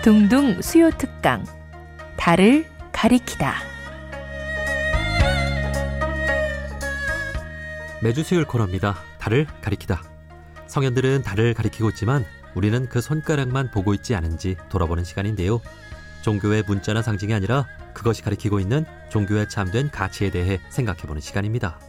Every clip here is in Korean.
둥둥 수요 특강 달을 가리키다. 매주 수요일 코너입니다. 달을 가리키다. 성현들은 달을 가리키고 있지만 우리는 그 손가락만 보고 있지 않은지 돌아보는 시간인데요. 종교의 문자나 상징이 아니라 그것이 가리키고 있는 종교에 참된 가치에 대해 생각해보는 시간입니다.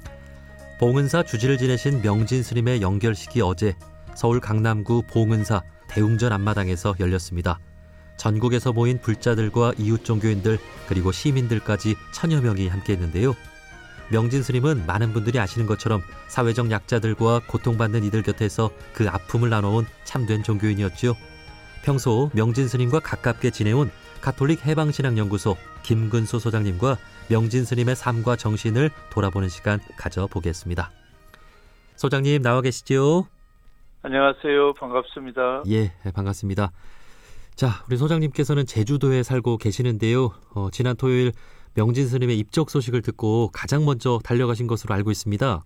봉은사 주지를 지내신 명진 스님의 영결식이 어제 서울 강남구 봉은사 대웅전 앞마당에서 열렸습니다. 전국에서 모인 불자들과 이웃 종교인들 그리고 시민들까지 천여 명이 함께했는데요. 명진 스님은 많은 분들이 아시는 것처럼 사회적 약자들과 고통받는 이들 곁에서 그 아픔을 나눠온 참된 종교인이었죠. 평소 명진 스님과 가깝게 지내온 가톨릭 해방신앙연구소 김근수 소장님과 명진 스님의 삶과 정신을 돌아보는 시간 가져보겠습니다. 소장님 나와 계시죠? 안녕하세요. 반갑습니다. 예, 반갑습니다. 자, 우리 소장님께서는 제주도에 살고 계시는데요. 지난 토요일 명진 스님의 입적 소식을 듣고 가장 먼저 달려가신 것으로 알고 있습니다.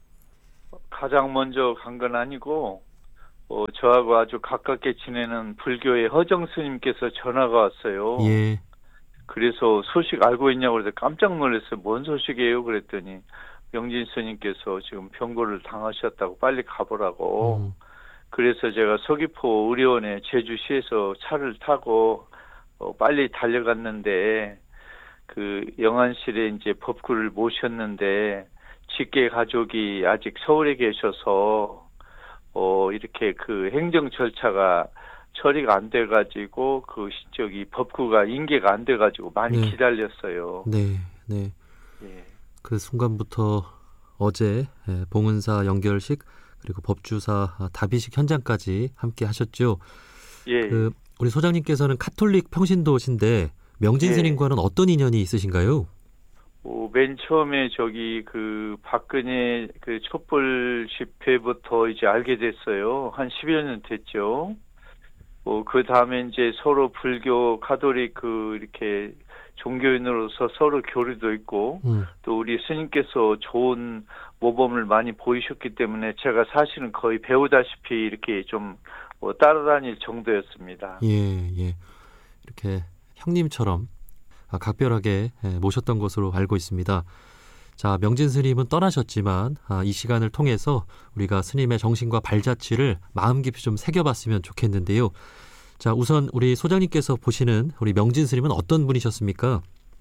가장 먼저 간 건 아니고 저하고 아주 가깝게 지내는 불교의 허정 스님께서 전화가 왔어요. 예. 그래서 소식 알고 있냐고 그래서 깜짝 놀랐어요. 뭔 소식이에요? 그랬더니 명진 스님께서 지금 병고를 당하셨다고 빨리 가보라고. 그래서 제가 서귀포 의료원에 제주시에서 차를 타고 빨리 달려갔는데 그 영안실에 이제 법구를 모셨는데 직계 가족이 아직 서울에 계셔서 이렇게 그 행정 절차가 처리가 안 돼가지고 법구가 인계가 안 돼가지고 많이 기다렸어요. 네, 네. 예. 그 순간부터 어제 봉은사 영결식 그리고 법주사 답이식 현장까지 함께 하셨죠. 예. 우리 소장님께서는 카톨릭 평신도신데 명진 스님과는 어떤 인연이 있으신가요? 맨 처음에 그 박근혜 그 촛불 집회부터 이제 알게 됐어요. 한 10여 년 됐죠. 그 다음에 이제 서로 불교, 가톨릭 이렇게 종교인으로서 서로 교류도 있고, 또 우리 스님께서 좋은 모범을 많이 보이셨기 때문에 제가 사실은 거의 배우다시피 이렇게 좀 따라다닐 정도였습니다. 예, 예. 이렇게 형님처럼 각별하게 모셨던 것으로 알고 있습니다. 자, 명진 스님은 떠나셨지만 이 시간을 통해서 우리가 스님의 정신과 발자취를 마음 깊이 좀 새겨봤으면 좋겠는데요. 자, 우선 우리 소장님께서 보시는 우리 명진 스님은 어떤 분이셨습니까?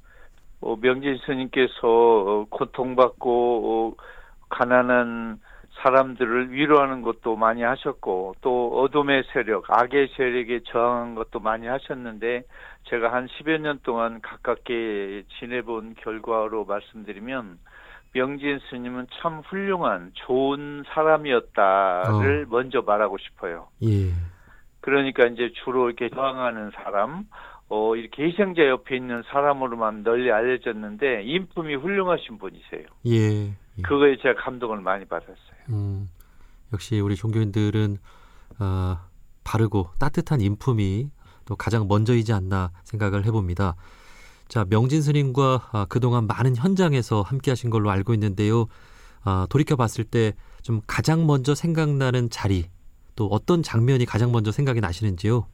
명진 스님께서 고통받고 가난한 사람들을 위로하는 것도 많이 하셨고 또 어둠의 세력, 악의 세력에 저항한 것도 많이 하셨는데 제가 한 10여 년 동안 가깝게 지내본 결과로 말씀드리면 명진 스님은 참 훌륭한 좋은 사람이었다를 먼저 말하고 싶어요. 예. 그러니까 이제 주로 이렇게 저항하는 사람, 이렇게 희생자 옆에 있는 사람으로만 널리 알려졌는데 인품이 훌륭하신 분이세요. 예. 그거에 제가 감동을 많이 받았어요. 역시 우리 종교인들은 바르고 따뜻한 인품이 또 가장 먼저이지 않나 생각을 해봅니다. 자, 명진 스님과 그동안 많은 현장에서 함께하신 걸로 알고 있는데요. 돌이켜봤을 때 좀 가장 먼저 생각나는 자리, 또 어떤 장면이 가장 먼저 생각이 나시는지요?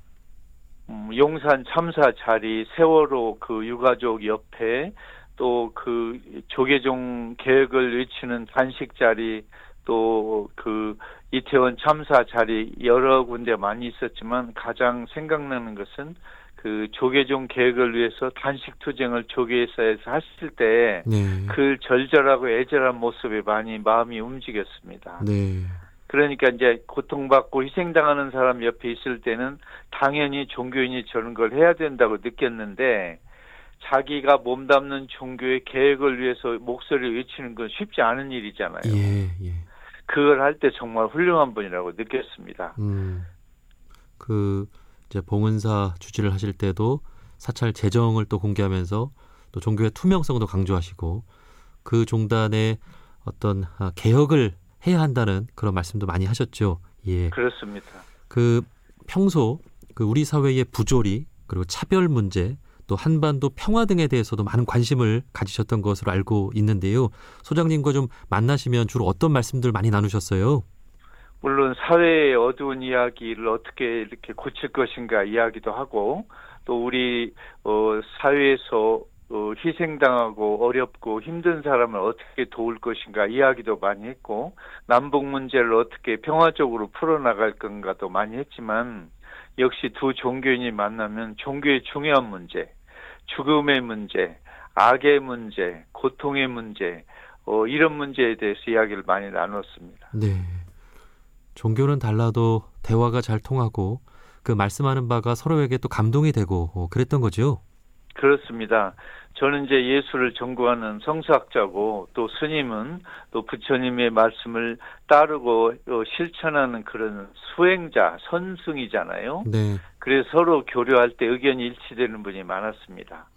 용산 참사 자리, 세월호 그 유가족 옆에 또 그 조계종 개혁을 외치는 단식 자리, 또 그 이태원 참사 자리 여러 군데 많이 있었지만 가장 생각나는 것은 그 조계종 개혁을 위해서 단식 투쟁을 조계사에서 하실 때 그 절절하고 애절한 모습에 많이 마음이 움직였습니다. 네. 그러니까 이제 고통받고 희생당하는 사람 옆에 있을 때는 당연히 종교인이 저런 걸 해야 된다고 느꼈는데 자기가 몸담는 종교의 개혁을 위해서 목소리를 외치는 건 쉽지 않은 일이잖아요. 예, 예. 그걸 할 때 정말 훌륭한 분이라고 느꼈습니다. 이제 봉은사 주지를 하실 때도 사찰 재정을 또 공개하면서 또 종교의 투명성도 강조하시고 그 종단의 어떤 개혁을 해야 한다는 그런 말씀도 많이 하셨죠. 예. 그렇습니다. 평소 우리 사회의 부조리 그리고 차별 문제 또 한반도 평화 등에 대해서도 많은 관심을 가지셨던 것으로 알고 있는데요. 소장님과 좀 만나시면 주로 어떤 말씀들 많이 나누셨어요? 물론 사회의 어두운 이야기를 어떻게 이렇게 고칠 것인가 이야기도 하고, 또 우리 사회에서 희생당하고 어렵고 힘든 사람을 어떻게 도울 것인가 이야기도 많이 했고, 남북 문제를 어떻게 평화적으로 풀어나갈 건가도 많이 했지만, 역시 두 종교인이 만나면 종교의 중요한 문제, 죽음의 문제, 악의 문제, 고통의 문제, 이런 문제에 대해서 이야기를 많이 나눴습니다. 네. 종교는 달라도 대화가 잘 통하고 그 말씀하는 바가 서로에게 또 감동이 되고 그랬던 거죠? 그렇습니다. 저는 이제 예수를 전공하는 성서학자고, 또 스님은 또 부처님의 말씀을 따르고 실천하는 그런 수행자, 선승이잖아요. 네. 그래서 서로 교류할 때 의견이 일치되는 분이 많았습니다.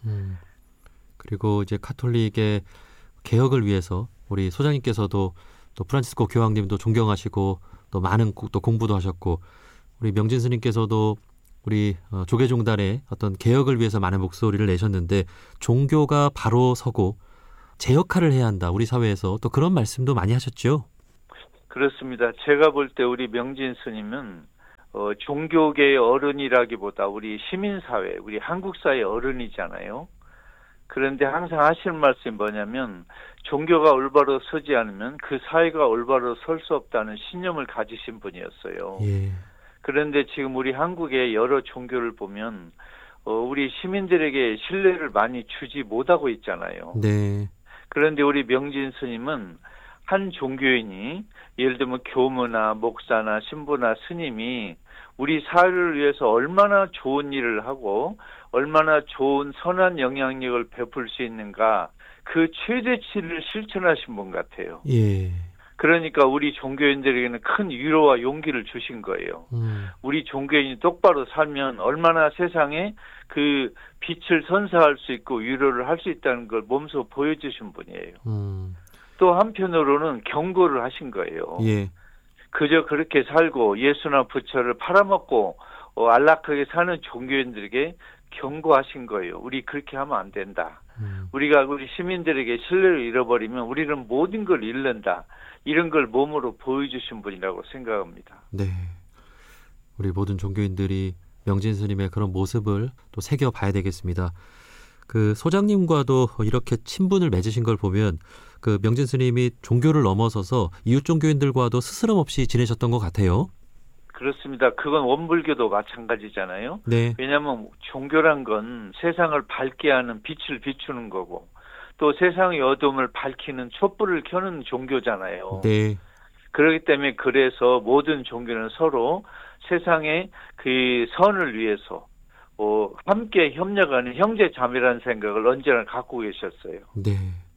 그리고 이제 카톨릭의 개혁을 위해서 우리 소장님께서도 또 프란치스코 교황님도 존경하시고 또 많은 또 공부도 하셨고, 우리 명진 스님께서도 우리 조계종단의 어떤 개혁을 위해서 많은 목소리를 내셨는데, 종교가 바로 서고 제 역할을 해야 한다, 우리 사회에서, 또 그런 말씀도 많이 하셨죠? 그렇습니다. 제가 볼 때 우리 명진 스님은 종교계의 어른이라기보다 우리 시민사회, 우리 한국 사회의 어른이잖아요. 그런데 항상 하시는 말씀이 뭐냐면, 종교가 올바로 서지 않으면 그 사회가 올바로 설 수 없다는 신념을 가지신 분이었어요. 예. 그런데 지금 우리 한국의 여러 종교를 보면 우리 시민들에게 신뢰를 많이 주지 못하고 있잖아요. 네. 그런데 우리 명진 스님은 한 종교인이, 예를 들면 교무나 목사나 신부나 스님이 우리 사회를 위해서 얼마나 좋은 일을 하고 얼마나 좋은 선한 영향력을 베풀 수 있는가, 그 최대치를 실천하신 분 같아요. 예. 그러니까 우리 종교인들에게는 큰 위로와 용기를 주신 거예요. 우리 종교인이 똑바로 살면 얼마나 세상에 그 빛을 선사할 수 있고 위로를 할 수 있다는 걸 몸소 보여주신 분이에요. 또 한편으로는 경고를 하신 거예요. 예. 그저 그렇게 살고 예수나 부처를 팔아먹고 안락하게 사는 종교인들에게 경고하신 거예요. 우리 그렇게 하면 안 된다. 우리가 우리 시민들에게 신뢰를 잃어버리면 우리는 모든 걸 잃는다. 이런 걸 몸으로 보여주신 분이라고 생각합니다. 네. 우리 모든 종교인들이 명진 스님의 그런 모습을 또 새겨봐야 되겠습니다. 그 소장님과도 이렇게 친분을 맺으신 걸 보면 그 명진 스님이 종교를 넘어서서 이웃 종교인들과도 스스럼 없이 지내셨던 것 같아요. 그렇습니다. 그건 원불교도 마찬가지잖아요. 네. 왜냐하면 종교란 건 세상을 밝게 하는 빛을 비추는 거고, 또 세상의 어둠을 밝히는 촛불을 켜는 종교잖아요. 네. 그렇기 때문에 그래서 모든 종교는 서로 세상의 그 선을 위해서 함께 협력하는 형제 자매라는 생각을 언제나 갖고 계셨어요. 네.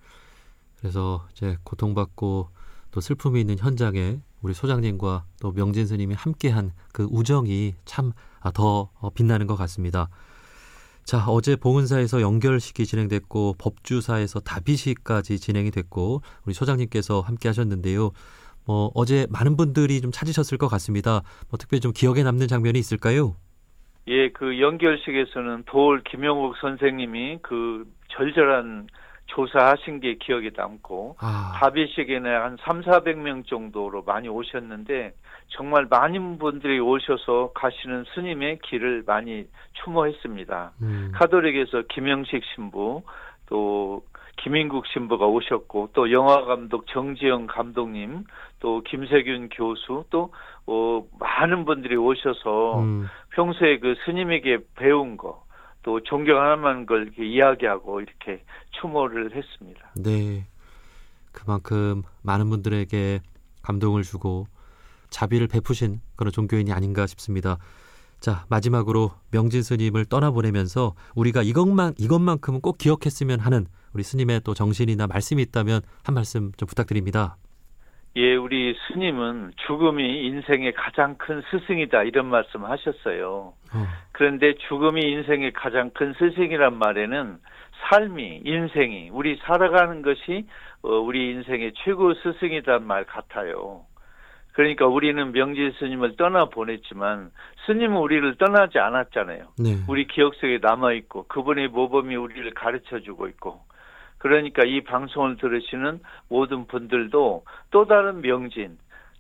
그래서 이제 고통받고 또 슬픔이 있는 현장에 우리 소장님과 또 명진 스님이 함께한 그 우정이 참 더 빛나는 것 같습니다. 자, 어제 봉은사에서 연결식이 진행됐고 법주사에서 다비식까지 진행이 됐고 우리 소장님께서 함께 하셨는데요. 어제 많은 분들이 좀 찾으셨을 것 같습니다. 특별히 좀 기억에 남는 장면이 있을까요? 예, 그 연결식에서는 도올 김영옥 선생님이 그 절절한 조사하신 게 기억에 남고, 다비식에는 한 300~400명 정도로 많이 오셨는데 정말 많은 분들이 오셔서 가시는 스님의 길을 많이 추모했습니다. 카톨릭에서 김영식 신부, 또 김인국 신부가 오셨고, 또 영화감독 정지영 감독님, 또 김세균 교수, 또 많은 분들이 오셔서 평소에 그 스님에게 배운 거, 또 존경하는 걸 이렇게 이야기하고 이렇게 추모를 했습니다. 네, 그만큼 많은 분들에게 감동을 주고 자비를 베푸신 그런 종교인이 아닌가 싶습니다. 자, 마지막으로 명진 스님을 떠나보내면서 우리가 이것만큼은 꼭 기억했으면 하는 우리 스님의 또 정신이나 말씀이 있다면 한 말씀 좀 부탁드립니다. 예, 우리 스님은 죽음이 인생의 가장 큰 스승이다, 이런 말씀 하셨어요. 그런데 죽음이 인생의 가장 큰 스승이란 말에는 삶이, 인생이, 우리 살아가는 것이 우리 인생의 최고 스승이란 말 같아요. 그러니까 우리는 명진 스님을 떠나보냈지만 스님은 우리를 떠나지 않았잖아요. 네. 우리 기억 속에 남아있고 그분의 모범이 우리를 가르쳐주고 있고, 그러니까 이 방송을 들으시는 모든 분들도 또 다른 명진,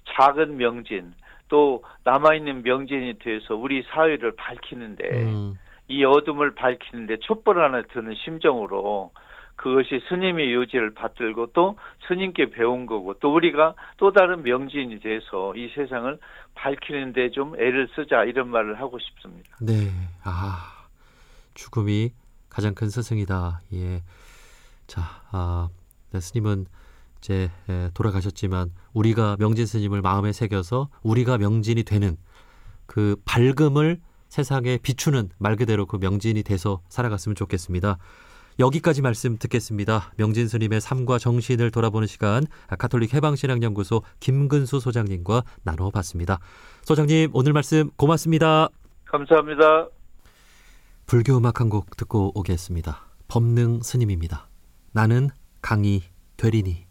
작은 명진 또 남아있는 명진이 돼서 우리 사회를 밝히는데 이 어둠을 밝히는데 촛불 하나 드는 심정으로 그것이 스님의 요지를 받들고 또 스님께 배운 거고 또 우리가 또 다른 명진이 돼서 이 세상을 밝히는데 좀 애를 쓰자 이런 말을 하고 싶습니다. 네. 죽음이 가장 큰 스승이다. 예. 자, 네, 스님은 이제 돌아가셨지만 우리가 명진 스님을 마음에 새겨서 우리가 명진이 되는 그 밝음을 세상에 비추는 말 그대로 그 명진이 돼서 살아갔으면 좋겠습니다. 여기까지 말씀 듣겠습니다. 명진 스님의 삶과 정신을 돌아보는 시간 가톨릭 해방신앙연구소 김근수 소장님과 나눠봤습니다. 소장님 오늘 말씀 고맙습니다. 감사합니다. 불교 음악 한 곡 듣고 오겠습니다. 법능 스님입니다. 나는 강이 되리니.